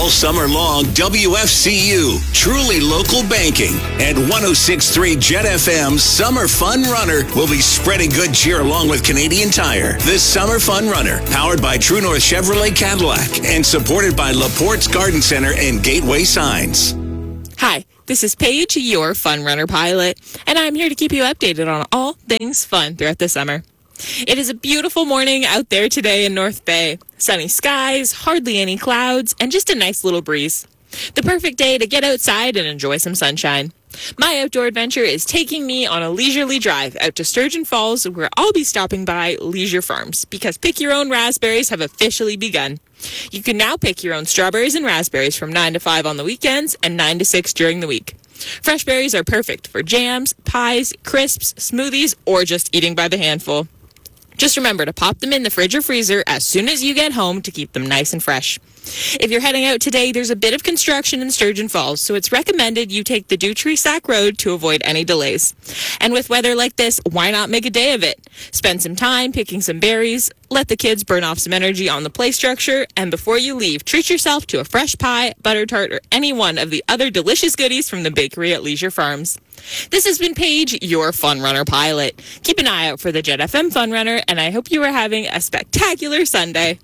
All summer long, WFCU, truly local banking, and 106.3 Jet FM Summer Fun Runner will be spreading good cheer along with Canadian Tire. This Summer Fun Runner, powered by True North Chevrolet Cadillac and supported by LaPorte's Garden Center and Gateway Signs. Hi, this is Paige, your Fun Runner pilot, and I'm here to keep you updated on all things fun throughout the summer. It is a beautiful morning out there today in North Bay. Sunny skies, hardly any clouds, and just a nice little breeze. The perfect day to get outside and enjoy some sunshine. My outdoor adventure is taking me on a leisurely drive out to Sturgeon Falls, where I'll be stopping by Leisure Farms, because Pick Your Own Raspberries have officially begun. You can now pick your own strawberries and raspberries from 9 to 5 on the weekends and 9 to 6 during the week. Fresh berries are perfect for jams, pies, crisps, smoothies, or just eating by the handful. Just remember to pop them in the fridge or freezer as soon as you get home to keep them nice and fresh. If you're heading out today, there's a bit of construction in Sturgeon Falls, so it's recommended you take the Dutry Sack Road to avoid any delays. And with weather like this, why not make a day of it? Spend some time picking some berries, let the kids burn off some energy on the play structure, and before you leave, treat yourself to a fresh pie, butter tart, or any one of the other delicious goodies from the bakery at Leisure Farms. This has been Paige, your Fun Runner pilot. Keep an eye out for the Jet FM Fun Runner, and I hope you are having a spectacular Sunday.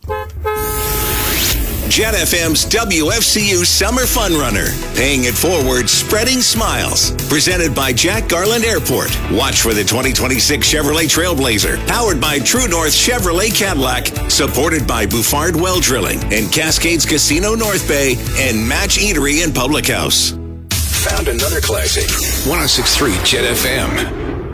Jet FM's WFCU Summer Fun Runner. Paying it forward, spreading smiles. Presented by Jack Garland Airport. Watch for the 2026 Chevrolet Trailblazer. Powered by True North Chevrolet Cadillac. Supported by Bouffard Well Drilling and Cascades Casino North Bay and Match Eatery and Public House. Found another classic. 106.3 Jet FM.